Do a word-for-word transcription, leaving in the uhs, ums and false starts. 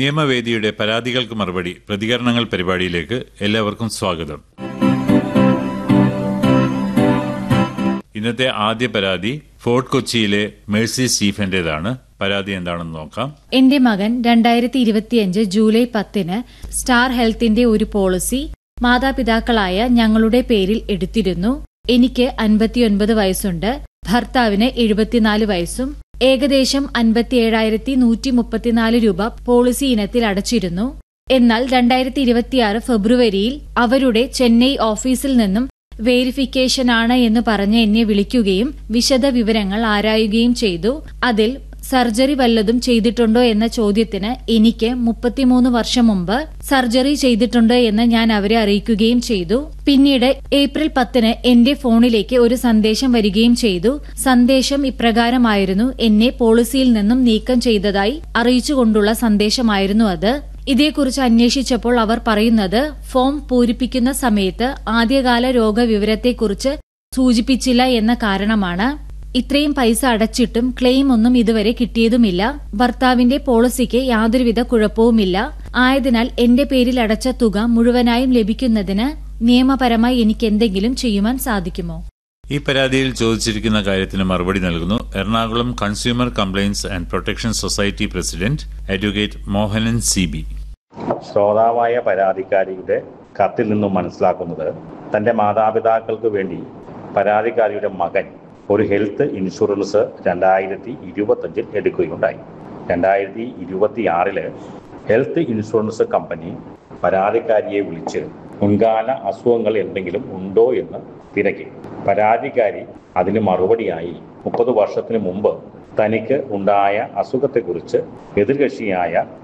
നിയമവേദിയുടെ പരാതികൾക്ക് മറുപടി പ്രതികരണങ്ങൾ പരിപാടിയിലേക്ക് എല്ലാവർക്കും സ്വാഗതം. ഇന്നത്തെ ആദ്യ പരാതി ഫോർട്ട് കൊച്ചിയിലെ മേഴ്സി സ്റ്റീഫന്റേതാണ്. പരാതി എന്താണെന്ന് നോക്കാം. എന്റെ മകൻ രണ്ടായിരത്തി ഇരുപത്തിയഞ്ച് ജൂലൈ പത്തിന് സ്റ്റാർ ഹെൽത്തിന്റെ ഒരു പോളിസി മാതാപിതാക്കളായ ഞങ്ങളുടെ പേരിൽ എടുത്തിരുന്നു. എനിക്ക് അൻപത്തിയൊൻപത് വയസ്സുണ്ട്. ഭർത്താവിന് എഴുപത്തിനാല് വയസ്സും. ഏകദേശം അൻപത്തിയേഴായിരത്തി നൂറ്റി മുപ്പത്തിനാല് രൂപ പോളിസി ഇനത്തിൽ അടച്ചിരുന്നു. എന്നാൽ രണ്ടായിരത്തി ഇരുപത്തിയാറ് ഫെബ്രുവരിയിൽ അവരുടെ ചെന്നൈ ഓഫീസിൽ നിന്നും വേരിഫിക്കേഷനാണ് എന്ന് പറഞ്ഞ് എന്നെ വിളിക്കുകയും വിശദ വിവരങ്ങൾ ആരായുകയും ചെയ്തു. അതിൽ സർജറി വല്ലതും ചെയ്തിട്ടുണ്ടോ എന്ന ചോദ്യത്തിന് എനിക്ക് മുപ്പത്തിമൂന്ന് വർഷം മുമ്പ് സർജറി ചെയ്തിട്ടുണ്ട് എന്ന് ഞാൻ അവരെ അറിയിക്കുകയും ചെയ്തു. പിന്നീട് ഏപ്രിൽ പത്തിന് എന്റെ ഫോണിലേക്ക് ഒരു സന്ദേശം വരികയും ചെയ്തു. സന്ദേശം ഇപ്രകാരമായിരുന്നു: എന്നെ പോളിസിയിൽ നിന്നും നീക്കം ചെയ്തതായി അറിയിച്ചുകൊണ്ടുള്ള സന്ദേശമായിരുന്നു അത്. ഇതേക്കുറിച്ച് അന്വേഷിച്ചപ്പോൾ അവർ പറയുന്നത് ഫോം പൂരിപ്പിക്കുന്ന സമയത്ത് ആദ്യകാല രോഗവിവരത്തെക്കുറിച്ച് സൂചിപ്പിച്ചില്ല എന്ന കാരണമാണ്. ഇത്രയും പൈസ അടച്ചിട്ടും ക്ലെയിം ഒന്നും ഇതുവരെ കിട്ടിയതുമില്ല. ഭർത്താവിന്റെ പോളിസിക്ക് യാതൊരുവിധ കുഴപ്പവുമില്ല. ആയതിനാൽ എന്റെ പേരിൽ അടച്ച തുക മുഴുവനായും ലഭിക്കുന്നതിന് നിയമപരമായി എനിക്ക് എന്തെങ്കിലും ചെയ്യുവാൻ സാധിക്കുമോ? ഈ പരാതിയിൽ ചോദിച്ചിരിക്കുന്ന കാര്യത്തിന് മറുപടി നൽകുന്നു Ernakulam consumer complaints and protection society president advocate Mohanan C B. ശ്രോതാവായ പരാതിക്കാരിയുടെ കത്തിൽ നിന്നും മനസ്സിലാക്കുന്നത് തന്റെ മാതാപിതാക്കൾക്ക് വേണ്ടി പരാതിക്കാരിയുടെ മകൻ ഒരു ഹെൽത്ത് ഇൻഷുറൻസ് രണ്ടായിരത്തി ഇരുപത്തഞ്ചിൽ എടുക്കുകയുണ്ടായി. രണ്ടായിരത്തി ഇരുപത്തി ആറില് ഹെൽത്ത് ഇൻഷുറൻസ് കമ്പനി പരാതിക്കാരിയെ വിളിച്ച് മുൻകാല അസുഖങ്ങൾ എന്തെങ്കിലും ഉണ്ടോ എന്ന് തിരക്കി. പരാതിക്കാരി അതിന് മറുപടിയായി മുപ്പത് വർഷത്തിന് മുമ്പ് തനിക്ക് ഉണ്ടായ അസുഖത്തെക്കുറിച്ച് എതിർകക്ഷിയായ